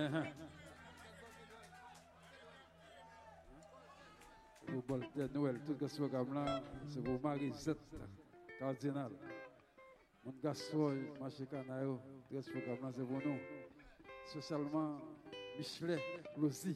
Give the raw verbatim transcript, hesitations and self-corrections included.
Vous bol de Noël, tout ce programme là, c'est pour Marie-Zette, cardinal. Mon gaspol, marché canaille, tout ce programme là, c'est pour nous. Socialement, Michelet, Lucie.